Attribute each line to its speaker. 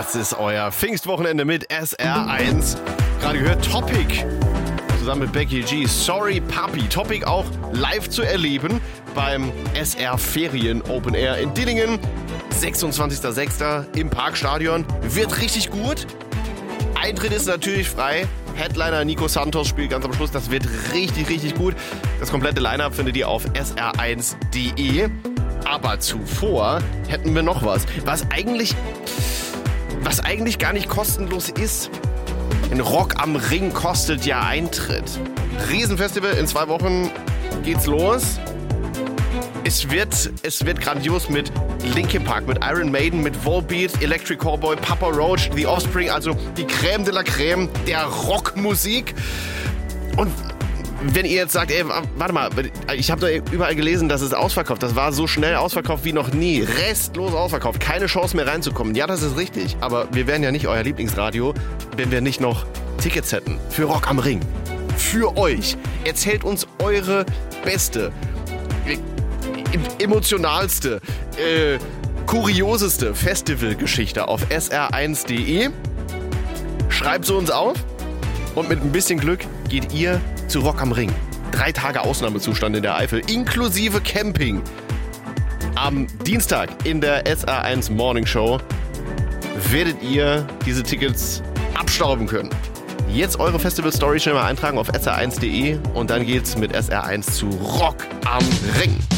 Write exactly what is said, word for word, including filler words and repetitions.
Speaker 1: Das ist euer Pfingstwochenende mit S R eins. Gerade gehört Topic zusammen mit Becky G. Sorry Papi. Topic auch live zu erleben beim S R Ferien Open Air in Dillingen. sechsundzwanzigster sechster im Parkstadion. Wird richtig gut. Eintritt ist natürlich frei. Headliner Nico Santos spielt ganz am Schluss. Das wird richtig, richtig gut. Das komplette Line-Up findet ihr auf S R eins Punkt de. Aber zuvor hätten wir noch was, was eigentlich, was eigentlich gar nicht kostenlos ist. Ein Rock am Ring kostet ja Eintritt. Riesenfestival, in zwei Wochen geht's los. Es wird, es wird grandios mit Linkin Park, mit Iron Maiden, mit Volbeat, Electric Callboy, Papa Roach, The Offspring, also die Crème de la Crème der Rockmusik. Und wenn ihr jetzt sagt, ey, warte mal, ich habe da überall gelesen, dass es ausverkauft. Das war so schnell ausverkauft wie noch nie. Restlos ausverkauft. Keine Chance mehr reinzukommen. Ja, das ist richtig. Aber wir wären ja nicht euer Lieblingsradio, wenn wir nicht noch Tickets hätten. Für Rock am Ring. Für euch. Erzählt uns eure beste, emotionalste, äh, kurioseste Festivalgeschichte auf S R eins Punkt de. Schreibt sie uns auf. Und mit ein bisschen Glück geht ihr zu Rock am Ring. Drei Tage Ausnahmezustand in der Eifel, inklusive Camping. Am Dienstag in der S R eins Morning Show werdet ihr diese Tickets abstauben können. Jetzt eure Festival-Story schnell mal eintragen auf S R eins Punkt de und dann geht's mit S R eins zu Rock am Ring.